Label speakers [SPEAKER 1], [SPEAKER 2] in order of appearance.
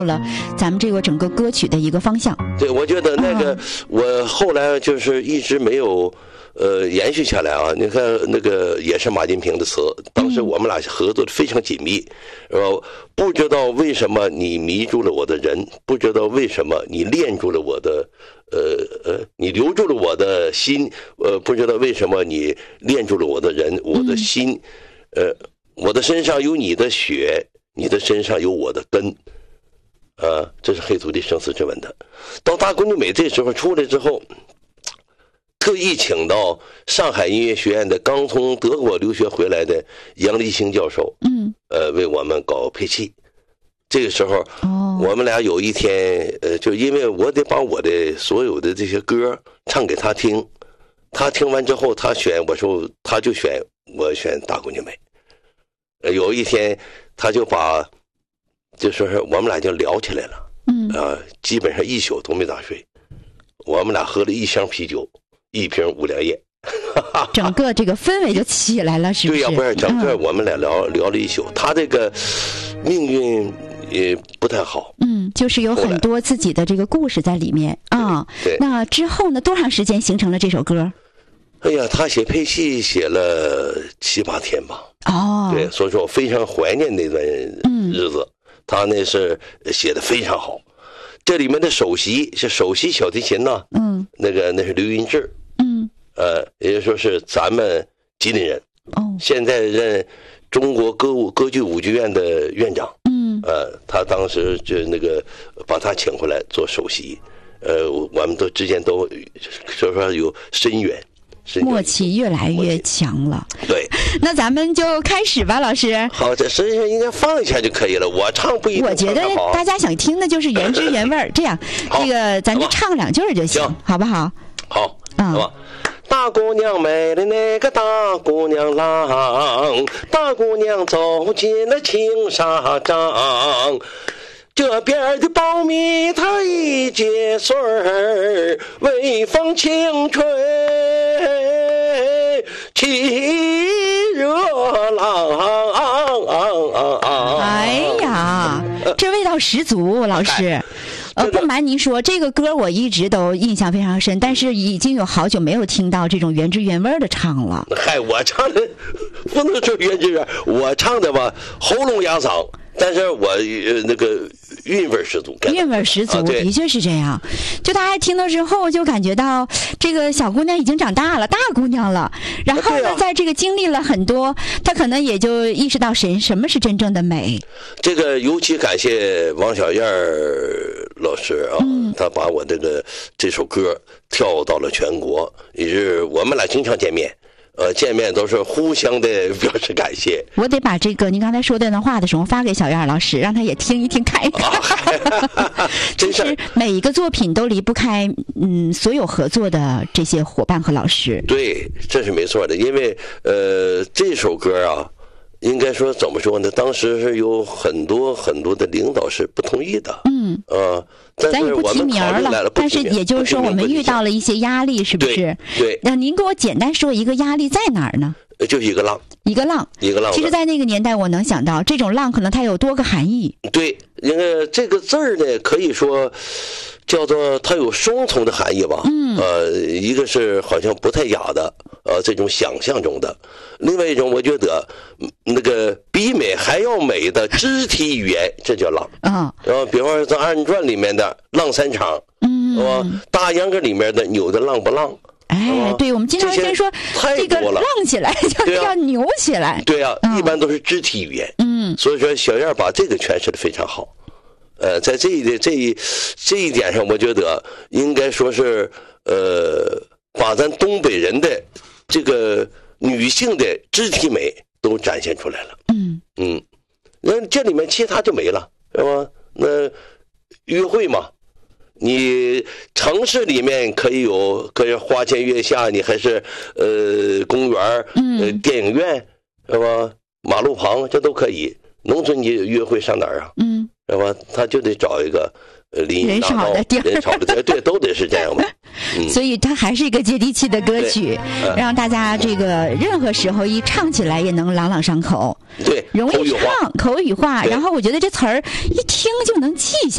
[SPEAKER 1] 了咱们这个整个歌曲的一个方向。
[SPEAKER 2] 对，我觉得那个我后来就是一直没有延续下来啊。你看那个也是马金平的词，当时我们俩合作的非常紧密，不知道为什么你迷住了我的人，不知道为什么你恋住了我的你留住了我的心，不知道为什么你恋住了我的人，我的心，我的身上有你的血，你的身上有我的根。这是黑土地生死之吻的。到大姑娘美这时候出来之后，特意请到上海音乐学院的刚从德国留学回来的杨立新教授，为我们搞配器。这个时候，我们俩有一天，就因为我得把我的所有的这些歌唱给他听，他听完之后，他选，我说他就选，我选大姑娘美。有一天，他就把。就是我们俩就聊起来了，基本上一宿都没咋睡，我们俩喝了1箱啤酒，1瓶5粮液，
[SPEAKER 1] 整个这个氛围就起来了，是不是？
[SPEAKER 2] 对呀，不是整个我们俩聊了一宿，他这个命运也不太好，
[SPEAKER 1] 就是有很多自己的这个故事在里面啊。
[SPEAKER 2] 对，
[SPEAKER 1] 那之后呢？多长时间形成了这首歌？
[SPEAKER 2] 哎呀，他写配器写了7、8天吧。对，所以说我非常怀念那段日子。他那是写的非常好，这里面的首席是首席小提琴呢，那是刘云志，也就是说是咱们吉林人，现在任中国歌剧舞剧院的院长，他当时就那个把他请回来做首席，我们都之间都所以说有深远。
[SPEAKER 1] 默契越来越强了。
[SPEAKER 2] 对，
[SPEAKER 1] 那咱们就开始吧，老师。
[SPEAKER 2] 好，这实际上应该放一下就可以了。我唱不一定。
[SPEAKER 1] 我觉得大家想听的就是原汁原味儿。这样，这个咱就唱2句就行，好不好？
[SPEAKER 2] 好，好吧。大姑娘美的那个大姑娘郎，大姑娘走进了青纱帐。这边的苞米它一结穗儿，微风轻吹气热浪。
[SPEAKER 1] 哎呀，这味道十足，老师。不瞒您说，这个歌我一直都印象非常深，但是已经有好久没有听到这种原汁原味的唱了。
[SPEAKER 2] 嗨，我唱的不能说原汁原味，我唱的吧喉咙哑嗓，但是我那个韵味十足，
[SPEAKER 1] 韵味十足，的确是这样。就大家听到之后，就感觉到这个小姑娘已经长大了，大姑娘了。然后呢，在这个经历了很多，她可能也就意识到什么是真正的美。
[SPEAKER 2] 这个尤其感谢王小燕老师啊，他把我这首歌跳到了全国，也是我们俩经常见面。见面都是互相的表示感谢。
[SPEAKER 1] 我得把这个您刚才说这段话的时候发给小燕老师，让她也听一听看一看。真是每一个作品都离不开所有合作的这些伙伴和老师。
[SPEAKER 2] 对，这是没错的，因为这首歌啊，应该说怎么说呢？当时是有很多的领导是不同意的。
[SPEAKER 1] 咱也不提名了，但是也就是说，我们遇到了一些压力，是不是？
[SPEAKER 2] 对。
[SPEAKER 1] 那您给我简单说一个压力在哪儿呢？
[SPEAKER 2] 就是一个浪。
[SPEAKER 1] 一个浪。其实，在那个年代，我能想到这种浪可能它有多个含义。
[SPEAKER 2] 对，因为这个字儿呢，可以说叫做它有双重的含义吧。一个是好像不太雅的，这种想象中的；另外一种，我觉得那个比美还要美的肢体语言，这叫浪。然后，比方说在二人转里面的浪三场，大秧歌里面的扭的浪不浪。
[SPEAKER 1] 对，我们经常先说这个浪起来要扭起来。
[SPEAKER 2] 对啊，一般都是肢体语言。所以说小燕把这个诠释的非常好。在这一点上，我觉得应该说是把咱东北人的这个女性的肢体美都展现出来了。那这里面其他就没了，是吧？那约会嘛。你城市里面可以花前月下，你还是公园、电影院，是吧？马路旁这都可以。农村你约会上哪儿啊？是吧？他就得找一个
[SPEAKER 1] 人少的地儿，
[SPEAKER 2] 人少的地儿，对，都得是这样的。
[SPEAKER 1] 所以它还是一个接地气的歌曲，让大家这个任何时候一唱起来也能朗朗上口。
[SPEAKER 2] 对，
[SPEAKER 1] 容易唱，口语化。然后我觉得这词儿一听就能记下。